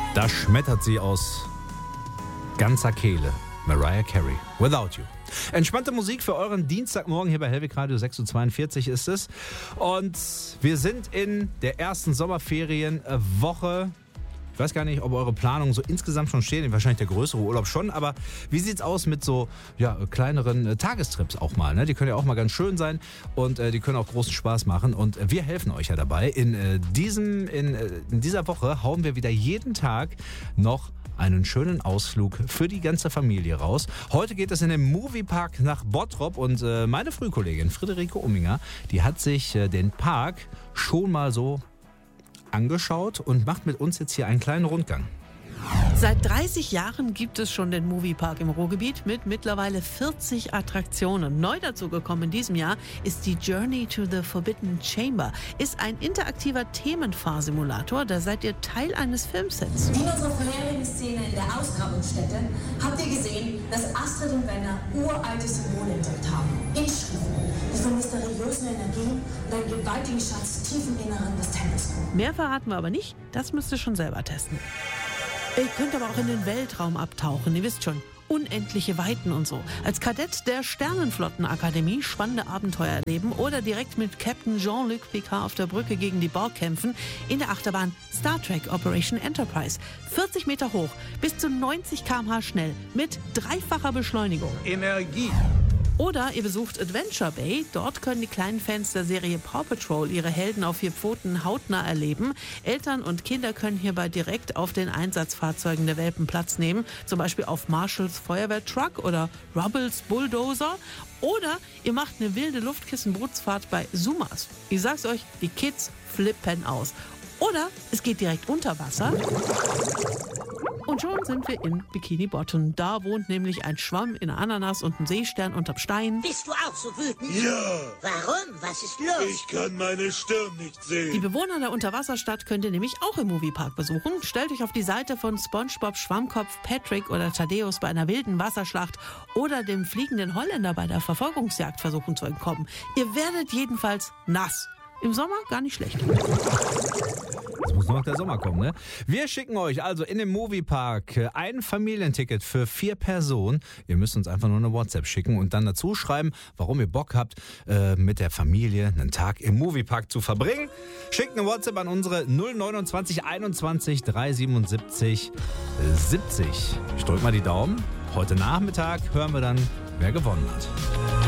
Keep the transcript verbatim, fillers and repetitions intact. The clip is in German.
Da schmettert sie aus ganzer Kehle. Mariah Carey, Without You. Entspannte Musik für euren Dienstagmorgen hier bei Hellwig Radio, sechs Uhr zweiundvierzig ist es. Und wir sind in der ersten Sommerferienwoche. Ich weiß gar nicht, ob eure Planungen so insgesamt schon stehen. Wahrscheinlich der größere Urlaub schon. Aber wie sieht's aus mit so ja, kleineren äh, Tagestrips auch mal? Ne? Die können ja auch mal ganz schön sein und äh, die können auch großen Spaß machen. Und äh, wir helfen euch ja dabei. In, äh, diesem, in, äh, in dieser Woche hauen wir wieder jeden Tag noch einen schönen Ausflug für die ganze Familie raus. Heute geht es in den Moviepark nach Bottrop und äh, meine Frühkollegin Friederike Umminger, die hat sich äh, den Park schon mal so angeschaut und macht mit uns jetzt hier einen kleinen Rundgang. Seit dreißig Jahren gibt es schon den Moviepark im Ruhrgebiet mit mittlerweile vierzig Attraktionen. Neu dazugekommen in diesem Jahr ist die Journey to the Forbidden Chamber. Ist ein interaktiver Themenfahrsimulator, da seid ihr Teil eines Filmsets. Wie in unserer vorherigen Szene in der Ausgrabungsstätte habt ihr gesehen, dass Astrid und Werner uralte Symbole entdeckt haben. Inschriften, die von mysteriösen Energien und einem gewaltigen Schatz tief im Inneren des Tempels kommen. Mehr verraten wir aber nicht, das müsst ihr schon selber testen. Ihr könnt aber auch in den Weltraum abtauchen, ihr wisst schon, unendliche Weiten und so. Als Kadett der Sternenflottenakademie spannende Abenteuer erleben oder direkt mit Captain Jean-Luc Picard auf der Brücke gegen die Borg kämpfen in der Achterbahn Star Trek Operation Enterprise. vierzig Meter hoch, bis zu neunzig Kilometer pro Stunde schnell, mit dreifacher Beschleunigung. Energie. Oder ihr besucht Adventure Bay. Dort können die kleinen Fans der Serie Paw Patrol ihre Helden auf vier Pfoten hautnah erleben. Eltern und Kinder können hierbei direkt auf den Einsatzfahrzeugen der Welpen Platz nehmen. Zum Beispiel auf Marshalls Feuerwehrtruck oder Rubbles Bulldozer. Oder ihr macht eine wilde Luftkissenbootsfahrt bei Sumas. Ich sag's euch, die Kids flippen aus. Oder es geht direkt unter Wasser. Und schon sind wir in Bikini Bottom. Da wohnt nämlich ein Schwamm in einer Ananas und ein Seestern unterm Stein. Bist du auch so wütend? Ja. Warum? Was ist los? Ich kann meine Stirn nicht sehen. Die Bewohner der Unterwasserstadt könnt ihr nämlich auch im Moviepark besuchen. Stellt euch auf die Seite von SpongeBob Schwammkopf, Patrick oder Thaddeus bei einer wilden Wasserschlacht oder dem fliegenden Holländer bei der Verfolgungsjagd versuchen zu entkommen. Ihr werdet jedenfalls nass. Im Sommer gar nicht schlecht. Jetzt muss noch der Sommer kommen, ne? Wir schicken euch also in den Moviepark ein Familienticket für vier Personen. Ihr müsst uns einfach nur eine WhatsApp schicken und dann dazu schreiben, warum ihr Bock habt, äh, mit der Familie einen Tag im Moviepark zu verbringen. Schickt eine WhatsApp an unsere null neunundzwanzig einundzwanzig dreihundertsiebenundsiebzig siebzig. Ich drück mal die Daumen. Heute Nachmittag hören wir dann, wer gewonnen hat.